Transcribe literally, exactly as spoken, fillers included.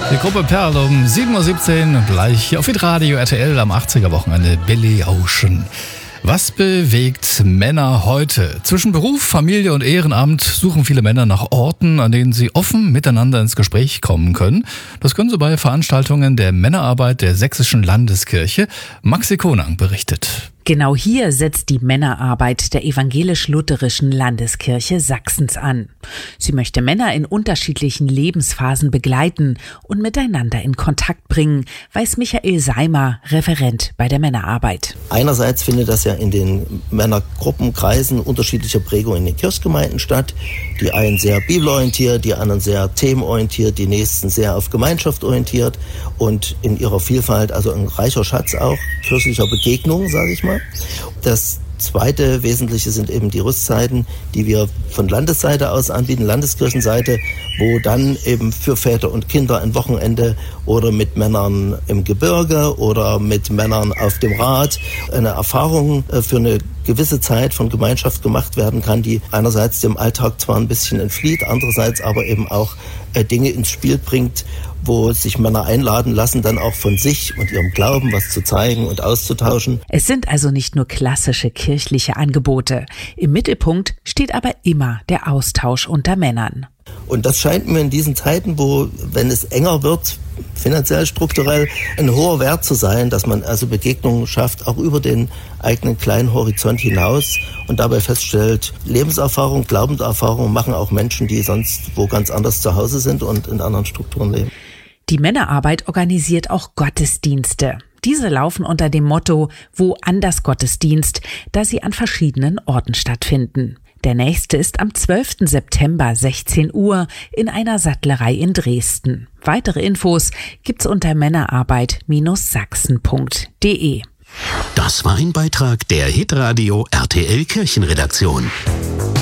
Die Gruppe Perl um sieben Uhr siebzehn, gleich hier auf Hitradio R T L am achtziger-Wochenende Billy Ocean. Was bewegt Männer heute? Zwischen Beruf, Familie und Ehrenamt suchen viele Männer nach Orten, an denen sie offen miteinander ins Gespräch kommen können. Das können sie bei Veranstaltungen der Männerarbeit der Sächsischen Landeskirche. Maxi Konang berichtet. Genau hier setzt die Männerarbeit der evangelisch-lutherischen Landeskirche Sachsens an. Sie möchte Männer in unterschiedlichen Lebensphasen begleiten und miteinander in Kontakt bringen, weiß Michael Seimer, Referent bei der Männerarbeit. Einerseits findet das ja in den Männergruppenkreisen unterschiedlicher Prägung in den Kirchgemeinden statt. Die einen sehr bibelorientiert, die anderen sehr themenorientiert, die nächsten sehr auf Gemeinschaft orientiert und in ihrer Vielfalt also ein reicher Schatz auch kirchlicher Begegnungen, sage ich mal. Das zweite Wesentliche sind eben die Rüstzeiten, die wir von Landesseite aus anbieten, Landeskirchenseite, wo dann eben für Väter und Kinder ein Wochenende oder mit Männern im Gebirge oder mit Männern auf dem Rad eine Erfahrung für eine gewisse Zeit von Gemeinschaft gemacht werden kann, die einerseits dem Alltag zwar ein bisschen entflieht, andererseits aber eben auch äh, Dinge ins Spiel bringt, wo sich Männer einladen lassen, dann auch von sich und ihrem Glauben was zu zeigen und auszutauschen. Es sind also nicht nur klassische kirchliche Angebote. Im Mittelpunkt steht aber immer der Austausch unter Männern. Und das scheint mir in diesen Zeiten, wo, wenn es enger wird, finanziell, strukturell, ein hoher Wert zu sein, dass man also Begegnungen schafft, auch über den eigenen kleinen Horizont hinaus und dabei feststellt, Lebenserfahrung, Glaubenserfahrung machen auch Menschen, die sonst wo ganz anders zu Hause sind und in anderen Strukturen leben. Die Männerarbeit organisiert auch Gottesdienste. Diese laufen unter dem Motto Woanders Gottesdienst, da sie an verschiedenen Orten stattfinden. Der nächste ist am zwölften September sechzehn Uhr in einer Sattlerei in Dresden. Weitere Infos gibt's unter männerarbeit Sachsen punkt de. Das war ein Beitrag der Hitradio R T L Kirchenredaktion.